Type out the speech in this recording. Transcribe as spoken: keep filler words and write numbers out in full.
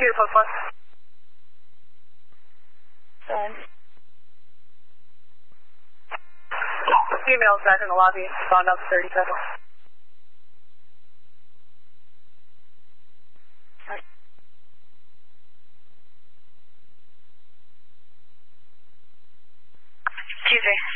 Computer post one. Done. Female's back in the lobby. Gone up thirty seconds. Tuesday.